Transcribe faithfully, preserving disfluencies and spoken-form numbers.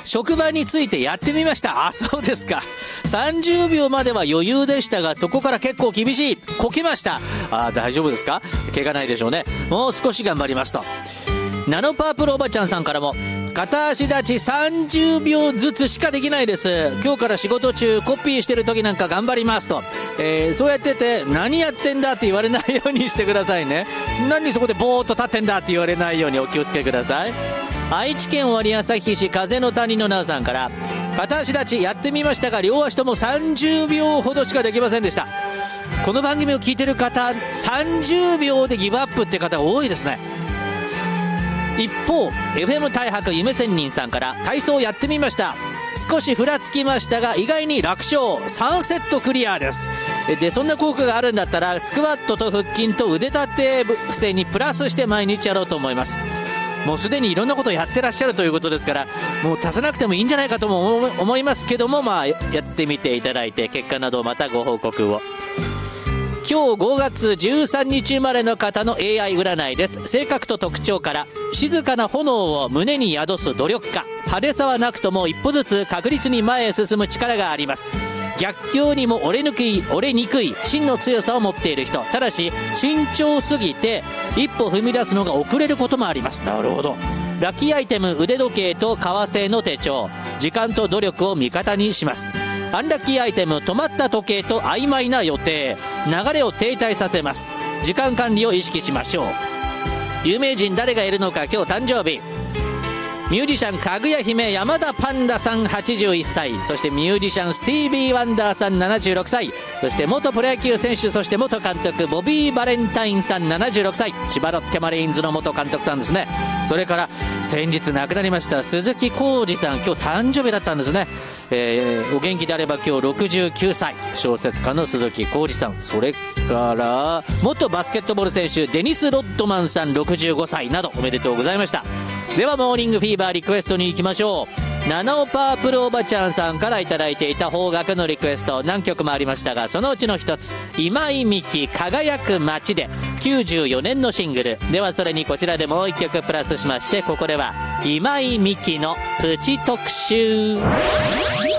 職場についてやってみました。あ、そうですか。さんじゅうびょうまでは余裕でしたが、そこから結構厳しい。こけました。あ、大丈夫ですか？怪我ないでしょうね。もう少し頑張りますと。ナノパープルおばちゃんさんからも、片足立ちさんじゅうびょうずつしかできないです。今日から仕事中コピーしてる時なんか頑張りますと、えー、そうやってて何やってんだって言われないようにしてくださいね。何そこでボーっと立ってんだって言われないようにお気をつけください。愛知県尾張旭市風の谷のなおさんから、片足立ちやってみましたが両足ともさんじゅうびょうほどしかできませんでした。この番組を聞いてる方さんじゅうびょうでギブアップって方が多いですね。一方 エフエム 大白夢仙人さんから、体操やってみました。少しふらつきましたが意外に楽勝、さんセットクリアです。でそんな効果があるんだったらスクワットと腹筋と腕立て伏せにプラスして毎日やろうと思います。もうすでにいろんなことをやってらっしゃるということですから、もう足さなくてもいいんじゃないかとも思いますけども、まあやってみていただいて結果などまたご報告を。今日ごがつじゅうさんにち生まれの方の エーアイ 占いです。性格と特徴から、静かな炎を胸に宿す努力家、派手さはなくとも一歩ずつ確実に前へ進む力があります。逆境にも折れ抜き折れにくい芯の強さを持っている人。ただし慎重すぎて一歩踏み出すのが遅れることもあります。なるほど。ラッキーアイテム腕時計と革製の手帳。時間と努力を味方にします。アンラッキーアイテム止まった時計と曖昧な予定。流れを停滞させます。時間管理を意識しましょう。有名人誰がいるのか。今日誕生日、ミュージシャンかぐや姫山田パンダさんはちじゅういっさい、そしてミュージシャンスティービー・ワンダーさんななじゅうろくさい、そして元プロ野球選手、そして元監督ボビー・バレンタインさんななじゅうろくさい、千葉ロッテマリーンズの元監督さんですね。それから先日亡くなりました鈴木浩二さん、今日誕生日だったんですね。えー、お元気であれば今日ろくじゅうきゅうさい、小説家の鈴木浩二さん、それから元バスケットボール選手デニス・ロッドマンさんろくじゅうごさいなどおめでとうございました。ではモーニングフィーバーリクエストに行きましょう。ナノパープルおばちゃんさんからいただいていた邦楽のリクエスト、何曲もありましたがそのうちの一つ、今井美樹輝く街で、きゅうじゅうよねんのシングルでは、それにこちらでもう一曲プラスしまして、ここでは今井美樹のプチ特集。